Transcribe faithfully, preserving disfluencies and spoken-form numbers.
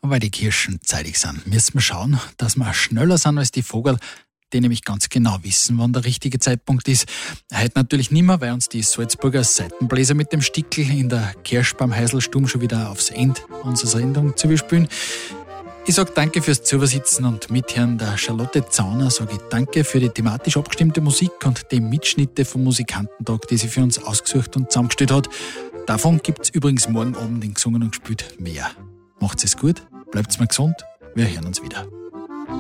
weil die Kirschen zeitig sind, müssen wir schauen, dass wir schneller sind als die Vogel, die nämlich ganz genau wissen, wann der richtige Zeitpunkt ist. Heute natürlich nimmer, weil uns die Salzburger Seitenbläser mit dem Stickel in der Kirschbaumheiselstube schon wieder aufs Ende unserer Sendung zu überspülen. Ich sage danke fürs Zuversitzen und mithören der Charlotte Zauner sage ich danke für die thematisch abgestimmte Musik und die Mitschnitte vom Musikantentag, die sie für uns ausgesucht und zusammengestellt hat. Davon gibt's übrigens morgen Abend in Gesungen und Gespielt mehr. Macht's es gut, bleibt's mal gesund, wir hören uns wieder.